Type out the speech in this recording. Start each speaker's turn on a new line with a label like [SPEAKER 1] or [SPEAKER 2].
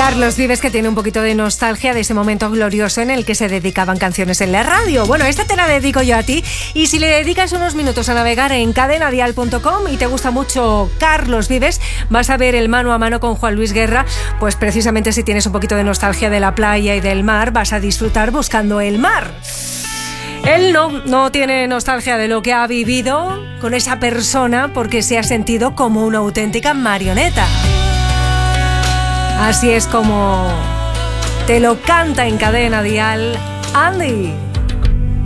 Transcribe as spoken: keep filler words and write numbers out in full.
[SPEAKER 1] Carlos Vives, que tiene un poquito de nostalgia de ese momento glorioso en el que se dedicaban canciones en la radio. Bueno, esta te la dedico yo a ti, y si le dedicas unos minutos a navegar en cadena dial punto com y te gusta mucho Carlos Vives, vas a ver el mano a mano con Juan Luis Guerra. Pues precisamente si tienes un poquito de nostalgia de la playa y del mar, vas a disfrutar buscando el mar. Él no, no tiene nostalgia de lo que ha vivido con esa persona, porque se ha sentido como una auténtica marioneta. Así es como te lo canta en Cadena Dial Andy.